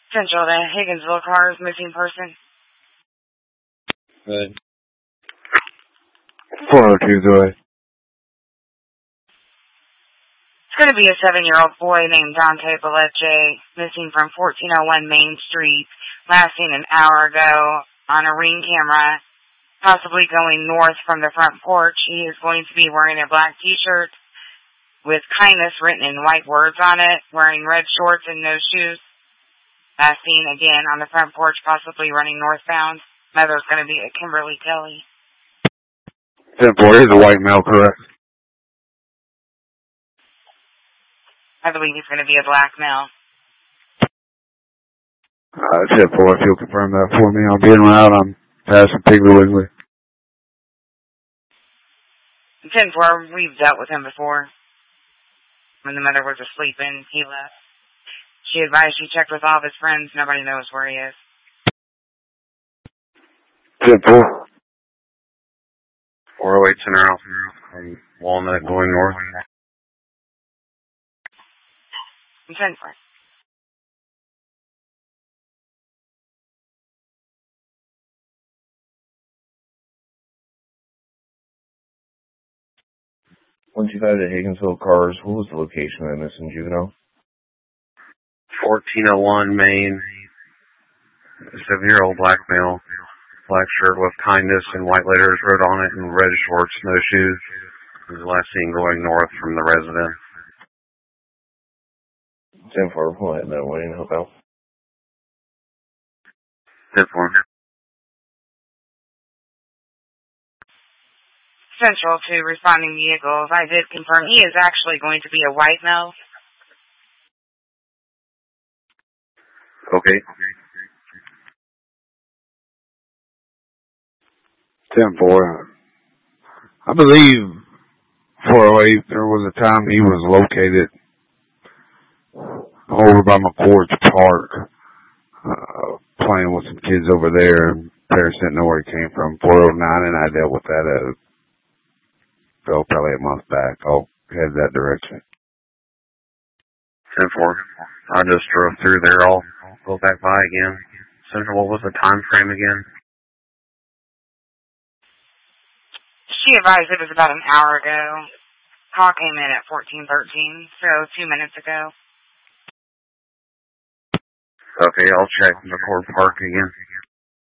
Central to Higginsville cars, missing person. Good. 402, go ahead. It's going to be a 7-year-old boy named Dante Beleche, missing from 1401 Main Street, last seen an hour ago on a Ring camera, possibly going north from the front porch. He is going to be wearing a black t-shirt with kindness written in white words on it, wearing red shorts and no shoes. Last seen again on the front porch, possibly running northbound. Mother's going to be at Kimberly Kelly. 10-4, he's a white male, correct? I believe he's going to be a black male. 10-4, if you'll confirm that for me. I'll be in route. I'm passing Piggly Wiggly. 10-4, we've dealt with him before. When the mother was asleep and he left. She advised she checked with all of his friends. Nobody knows where he is. 10-4. 408 Center out from Walnut going north. 10-4. Once you've had the Higginsville cars, what was the location of the missing juvenile? 1401 Main. 7-year-old black male. Black shirt with kindness and white letters wrote on it and red shorts, no shoes. He was last seen going north from the residence. 10-4, we'll head that way and help out. 10-4. Central to responding vehicles. I did confirm he is actually going to be a white male. Okay. 10-4. I believe 408, there was a time he was located over by McCord's Park, playing with some kids over there, and parents didn't know where he came from. 409, and I dealt with that probably a month back. I'll head that direction. 10-4. I just drove through there. I'll go back by again. Central, what was the time frame again? She advised it was about an hour ago. Call came in at 14:13, so 2 minutes ago. Okay, I'll check McCord Park again.